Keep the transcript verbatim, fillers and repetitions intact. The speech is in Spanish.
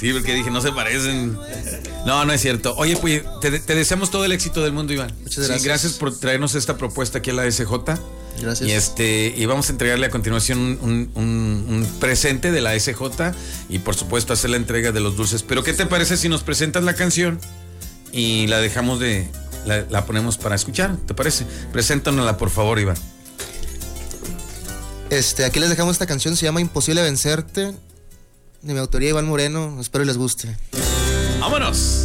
Sí, porque dije, no se parecen. No, no es cierto. Oye, pues te, te deseamos todo el éxito del mundo, Iván. Muchas gracias. Sí, gracias por traernos esta propuesta aquí a la S J. Gracias. Y este y vamos a entregarle a continuación un, un, un, un presente de la S J y por supuesto hacer la entrega de los dulces. Pero ¿qué te parece si nos presentas la canción y la dejamos de la, la ponemos para escuchar? ¿Te parece? Preséntanosla, por favor, Iván. Este, aquí les dejamos esta canción, se llama Imposible Vencerte, de mi autoría Iván Moreno. Espero les guste. ¡Vámonos!